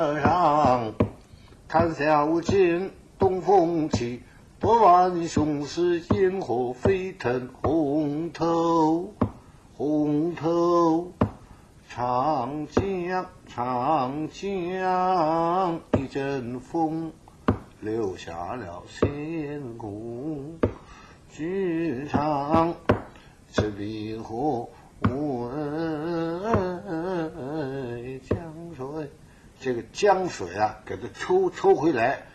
上谈笑间，东风起，多万雄师烟火飞腾，红头长江，一阵风，留下了仙骨。剧场这里何为江水？这个江水啊，给它抽回来。